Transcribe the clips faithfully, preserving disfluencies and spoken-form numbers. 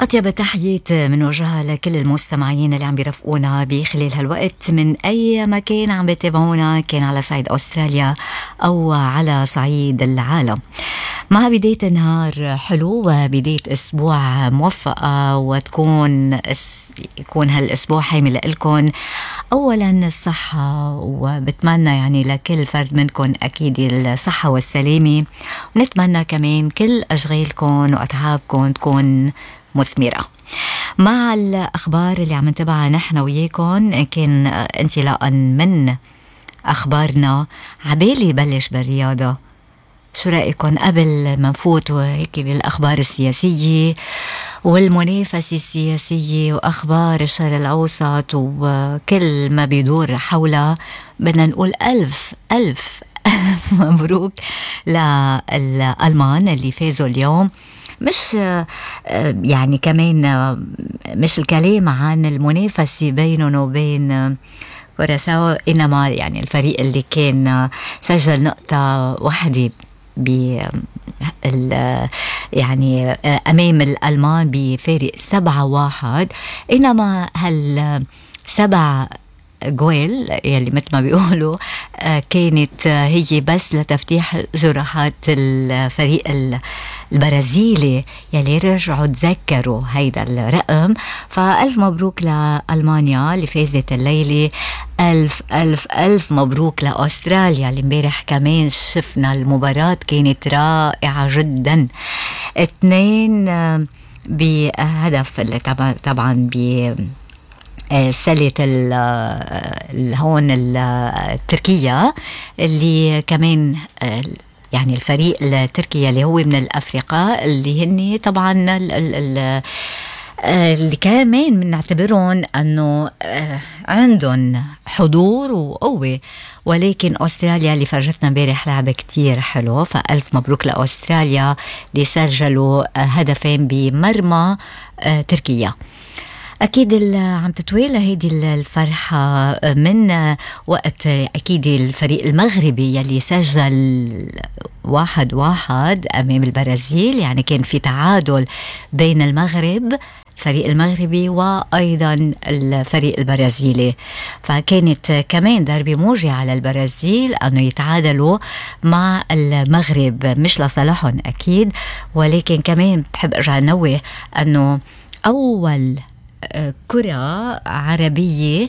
أطيب التحيات بنوجهها لكل المستمعين اللي عم بيرافقونا بخلال هالوقت من أي مكان عم بيتابعونا، كان على صعيد أستراليا أو على صعيد العالم. مع بداية نهار حلو وبداية أسبوع موفقة، وتكون يكون هالأسبوع حامل لكم أولا الصحة، وبتمنى يعني لكل فرد منكم أكيد الصحة والسلامة، ونتمنى كمان كل أشغالكم وأتعابكم تكون مثمرة. مع الأخبار اللي عم نتابعها نحن وياكم، كان انطلاقا من أخبارنا عبالي بلش بالرياضة. شو رأيكم قبل ما نفوت هيك بالأخبار السياسية والمنافسة السياسية وأخبار الشرق الأوسط وكل ما بيدور حولها؟ بدنا نقول ألف ألف ألف مبروك للألمان اللي فازوا اليوم. مش يعني كمان مش الكلام عن المنافسة بينهم وبين كوراساو، إنما يعني الفريق اللي كان سجل نقطة واحدة ب يعني أمام الألمان بفارق سبعة واحد، إنما هال سبع جويل يلي مثل ما بيقولوا كانت هي بس لتفتيح جراحات الفريق البرازيلي يلي رجعوا تذكروا هيدا الرقم. فألف مبروك لألمانيا اللي فازت الليلة. ألف ألف ألف مبروك لأستراليا اللي امبارح كمان شفنا المباراة كانت رائعة جدا. اثنين بهدف اللي طبعا طبعا ب سلة هون التركية اللي كمان يعني الفريق التركي اللي هو من الأفريقيا اللي هني طبعا اللي كمان بنعتبرهم أنه عندهم حضور وقوة، ولكن أستراليا اللي فرجتنا امبارح لعبة كتير حلوة. فألف مبروك لأستراليا اللي سجلوا هدفين بمرمى تركيا. أكيد عم تتوالى هيدي الفرحة من وقت أكيد الفريق المغربي يلي سجل واحد واحد أمام البرازيل، يعني كان في تعادل بين المغرب الفريق المغربي وأيضا الفريق البرازيلي. فكانت كمان ضربة موجعة للبرازيل أنه يتعادلوا مع المغرب، مش لصالحهم أكيد، ولكن كمان بحب أرجع نوه أنه أول كرة عربية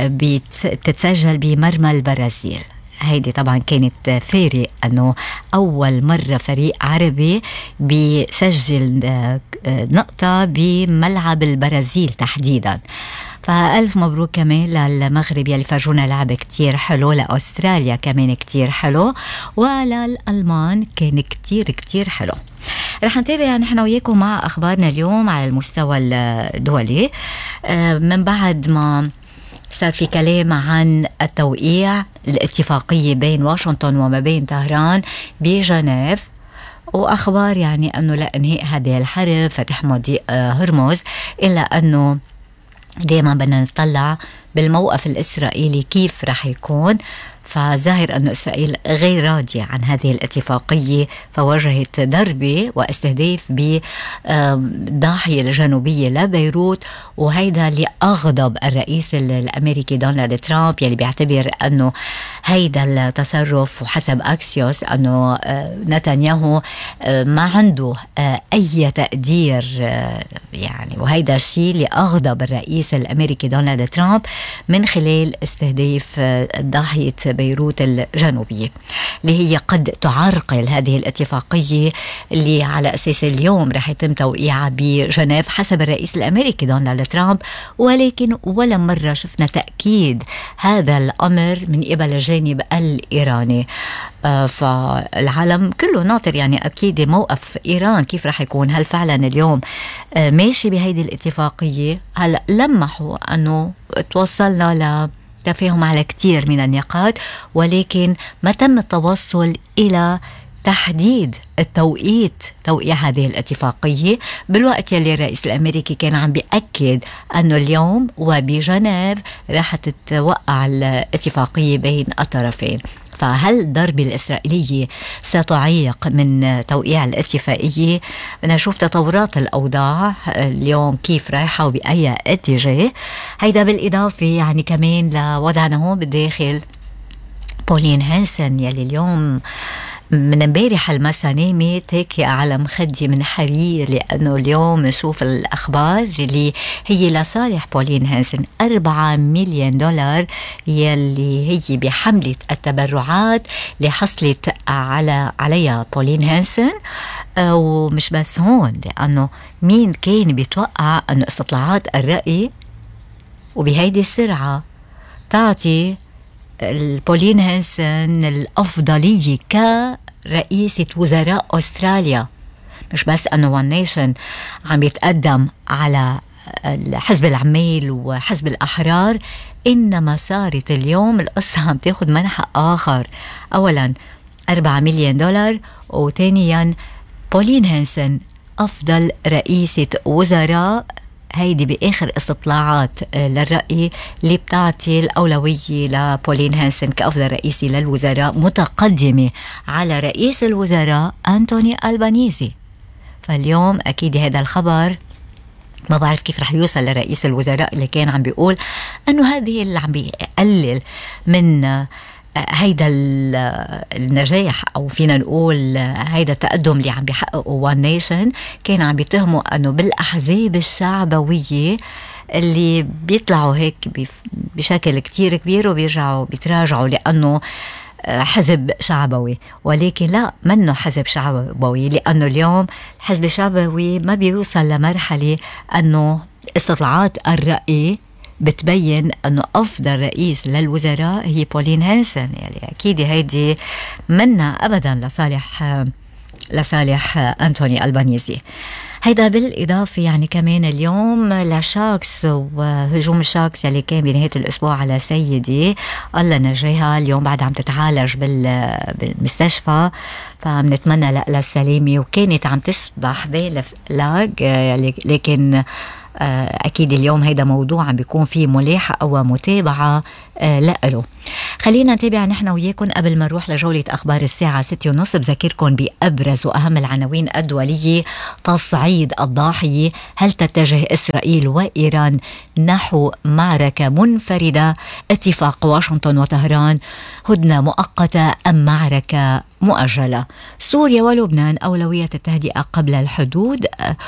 بتتسجل بمرمى البرازيل هيدي طبعا كانت فارق أنه أول مرة فريق عربي بيسجل نقطة بملعب البرازيل تحديدا. فألف مبروك كمان للمغرب يلي فرجونا لعبة كتير حلو، لأستراليا كمان كتير حلو، وللألمان كان كتير كتير حلو. رح نتابع نحن وياكم مع أخبارنا اليوم على المستوى الدولي من بعد ما صار في كلام عن التوقيع الاتفاقية بين واشنطن وما بين طهران بجنيف، وأخبار يعني أنه لا انهاء هذه الحرب فتح مضيق هرمز، إلا أنه دائما بدنا نطلع بالموقف الإسرائيلي كيف رح يكون. فظاهر أن إسرائيل غير راضية عن هذه الاتفاقية، فواجهت ضربة واستهداف بالضاحية الجنوبية لبيروت، وهيدا اللي أغضب الرئيس الأمريكي دونالد ترامب يلي بيعتبر أنه هيدا التصرف وحسب أكسيوس أنه نتنياهو ما عنده أي تقدير يعني، وهيدا الشيء اللي أغضب الرئيس الأمريكي دونالد ترامب من خلال استهداف ضاحية بيروت الجنوبية اللي هي قد تعرقل هذه الاتفاقية اللي على أساس اليوم رح يتم توقيعها بجنيف حسب الرئيس الأمريكي دونالد ترامب، ولكن ولا مرة شفنا تأكيد هذا الأمر من قبل الجانب الإيراني. آه فالعالم كله ناطر يعني أكيد موقف إيران كيف رح يكون، هل فعلا اليوم آه ماشي بهيدي الاتفاقية؟ هل لمحوا أنه توصلنا ل تفاهم على كتير من النقاط، ولكن ما تم التوصل إلى تحديد التوقيت توقيع هذه الاتفاقية بالوقت يلي الرئيس الأمريكي كان عم بيأكد أنه اليوم وبجنيف راح تتوقع الاتفاقية بين الطرفين. فهل الضربة الإسرائيلية ستعيق من توقيع الاتفاقية؟ بدنا نشوف تطورات الأوضاع اليوم كيف رايحة وبأي اتجاه. هيدا بالإضافة يعني كمان لوضعنا هون بالداخل بولين هانسن يلي اليوم من امبارح المسا نامت هيك على مخدي من حرير، لأنه اليوم نشوف الأخبار اللي هي لصالح بولين هانسن أربعة مليون دولار يلي هي بحملة التبرعات اللي حصلت على عليها بولين هانسن. ومش بس هون، لأنه مين كان بيتوقع أنه استطلاعات الرأي وبهيدي السرعة تعطي بولين هانسن الأفضلية كرئيسة وزراء أستراليا؟ مش بس أنه وان نيشن عم يتقدم على حزب العمال وحزب الأحرار، إنما صارت اليوم القصة عم تاخد منحى آخر. أولا أربعة مليون دولار، وثانيا بولين هانسن أفضل رئيسة وزراء، هيدي بآخر استطلاعات للرأي اللي بتعطي الأولوية لبولين هانسن كأفضل رئيسة للوزراء، متقدمة على رئيس الوزراء أنتوني ألبانيزي. فاليوم أكيد هذا الخبر ما بعرف كيف رح يوصل لرئيس الوزراء اللي كان عم بيقول أنه هذه اللي عم بيقلل من هيدا النجاح، أو فينا نقول هيدا التقدم اللي عم بيحققه وان نيشن. كان عم بيتهموا أنه بالأحزاب الشعبوية اللي بيطلعوا هيك بشكل كتير كبير وبيرجعوا بيتراجعوا لأنه حزب شعبوي، ولكن لا، منه حزب شعبوي، لأنه اليوم الحزب الشعبوي ما بيوصل لمرحلة أنه استطلاعات الرأي بتبين أنه أفضل رئيس للوزراء هي بولين هانسن. يعني أكيد هيدي منا أبدا لصالح لصالح أنتوني ألبانيزي. هيدا بالإضافة يعني كمان اليوم لشاركس وهجوم الشاركس اللي كان بنهاية الأسبوع على سيدي الله نجاها، اليوم بعد عم تتعالج بالمستشفى، فبنتمنى لها السلامة. وكانت عم تسبح بلاج، لكن أكيد اليوم هيدا موضوع عم بيكون فيه ملاحقة ومتابعة لأله. خلينا نتابع نحن وياكم قبل ما نروح لجولة أخبار الساعة ستة ونص. بذكركم بأبرز وأهم العناوين الدولية. تصعيد الضاحية، هل تتجه إسرائيل وإيران نحو معركة منفردة؟ اتفاق واشنطن وطهران، هدنة مؤقتة أم معركة مؤجلة؟ سوريا ولبنان أولوية التهدئة قبل الحدود.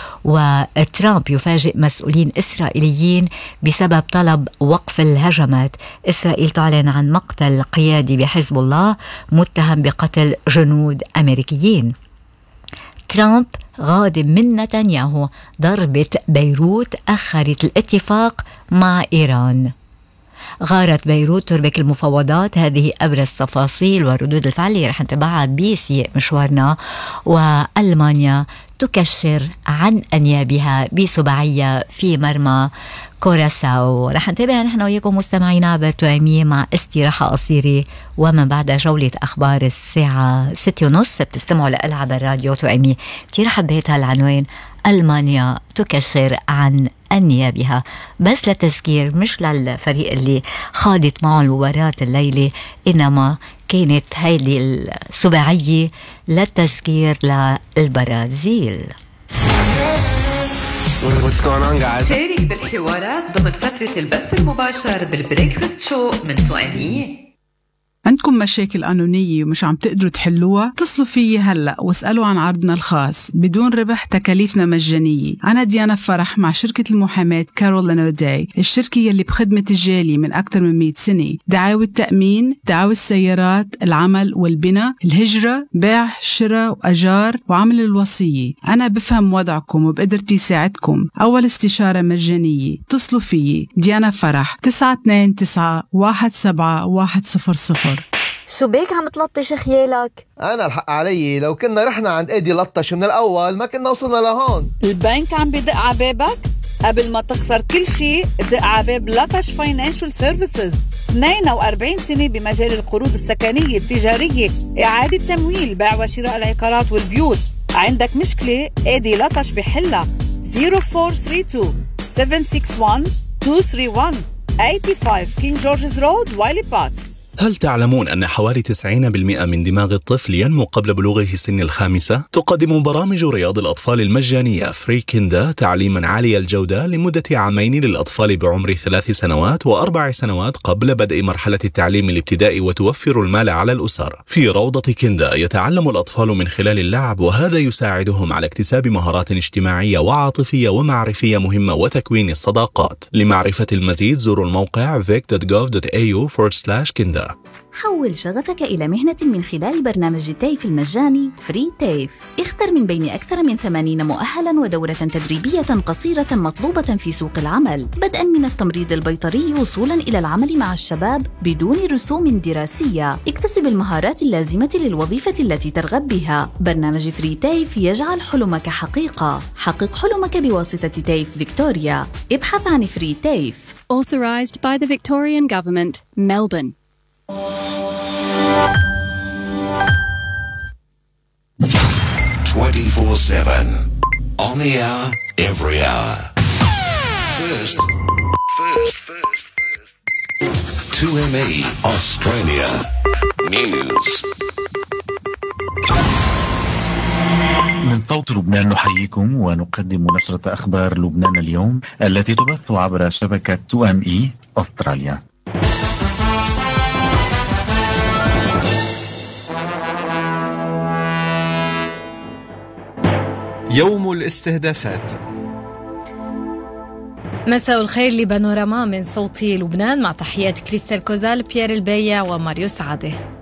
وترامب يفاجئ مسؤولين إسرائيليين بسبب طلب وقف الهجمات. إسرائيل تعلن عن مقتل قيادي بحزب الله متهم بقتل جنود أمريكيين. ترامب غاضب من نتنياهو، ضربة بيروت أخرت الاتفاق مع إيران. غارت بيروت تربك المفاوضات. هذه أبرز تفاصيل وردود الفعل اللي رح نتبعها بسياق مشوارنا. وألمانيا تكشر عن أنيابها بسباعية في مرمى كوراساو. رح نتابع نحن وياكم مستمعينا عبر توأمية مع استراحة قصيرة، ومن بعد جولة أخبار الساعة ستة ونص بتستمعوا لألعاب الراديو توأمية. كتير حبيت هالعنوان، ألمانيا تكشر عن أنيابها، بس للتذكير مش للفريق اللي خاضت معه المباراة الليلة، إنما كانت هيدي السباعية للتذكير للبرازيل. What's going on guys؟ شارك بالحوارات ضمن فترة البث المباشر بالبريكفاست شو من توأمية. عندكم مشاكل قانونية ومش عم تقدروا تحلوها؟ اتصلوا فيي هلأ واسألوا عن عرضنا الخاص بدون ربح، تكاليفنا مجانية. أنا ديانا فرح مع شركة المحاماة كارول أوداي، الشركة يلي بخدمة الجالية من أكثر من مئة سنة. دعاوى التأمين، دعاوى السيارات، العمل والبناء، الهجرة، بيع، شراء وأجار، وعمل الوصية. أنا بفهم وضعكم وبقدرتي ساعدكم. أول استشارة مجانية. اتصلوا فيي ديانا فرح تسعة اثنين تسعة واحد سبعة واحد صفر صفر. شو بيك عم تلطش خيالك؟ أنا الحق علي، لو كنا رحنا عند إيدي لطش من الأول ما كنا وصلنا لهون. البنك عم بدق عبابك؟ قبل ما تخسر كل شيء دق على باب لطش فاينانشال سيرفيسز. اثنين وأربعين سنة بمجال القروض السكنية التجارية، إعادة تمويل، بيع وشراء العقارات والبيوت. عندك مشكلة؟ ادي لطش بحلها. صفر أربعة ثلاثة اثنين سبعة ستة واحد اثنين ثلاثة واحد خمسة وثمانين كينج جورجز رود وايلي بارك. هل تعلمون أن حوالي تسعين بالمئة من دماغ الطفل ينمو قبل بلوغه سن الخامسة؟ تقدم برامج رياض الأطفال المجانية فري كيندا تعليما عالي الجودة لمدة عامين للأطفال بعمر ثلاث سنوات وأربع سنوات قبل بدء مرحلة التعليم الابتدائي، وتوفر المال على الأسر. في روضة كيندا يتعلم الأطفال من خلال اللعب، وهذا يساعدهم على اكتساب مهارات اجتماعية وعاطفية ومعرفية مهمة وتكوين الصداقات. لمعرفة المزيد زوروا الموقع vic dot gov dot a u forward slash kinda. حول شغفك إلى مهنة من خلال برنامج التيف المجاني فري تيف. اختر من بين أكثر من ثمانين مؤهلاً ودورة تدريبية قصيرة مطلوبة في سوق العمل، بدءاً من التمريض البيطري وصولاً إلى العمل مع الشباب بدون رسوم دراسية. اكتسب المهارات اللازمة للوظيفة التي ترغب بها. برنامج فري تيف يجعل حلمك حقيقة. حقق حلمك بواسطة تيف فيكتوريا. ابحث عن فري تيف. Authorized by the Victorian Government, Melbourne. twenty-four seven on the hour, every hour. First, first, first, first. two M E Australia News. من صوت لبنان نحييكم ونقدم نشرة أخبار لبنان اليوم التي تبث عبر شبكة تو إم إي أستراليا. يوم الاستهدافات. مساء الخير لبانوراما من صوت لبنان، مع تحيات كريستال كوزال، بيير البيع وماريو سعاده.